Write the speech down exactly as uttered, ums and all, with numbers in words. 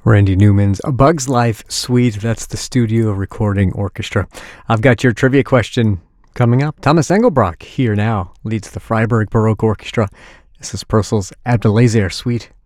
Randy Newman's A Bug's Life Suite. That's the studio recording orchestra. I've got your trivia question coming up. Thomas Engelbrock here now leads the Freiburg Baroque Orchestra. This is Purcell's Abdelaziz Suite.